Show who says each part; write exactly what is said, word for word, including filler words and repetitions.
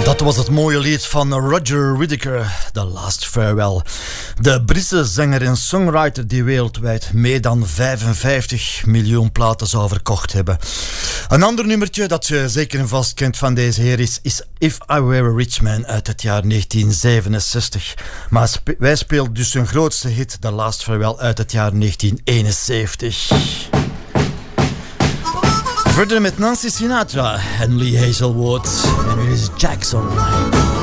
Speaker 1: Dat was het mooie lied van Roger Whittaker, The Last Farewell. De Britse zanger en songwriter die wereldwijd meer dan vijfenvijftig miljoen platen zou verkocht hebben. Een ander nummertje dat je zeker en vast kent van deze heer is, is If I Were a Rich Man uit het jaar negentien zevenenzestig. Maar spe- wij speelden dus zijn grootste hit, The Last Farewell, uit het jaar negentien eenenzeventig. Verder met Nancy Sinatra en Lee Hazelwood. En hier is Jackson.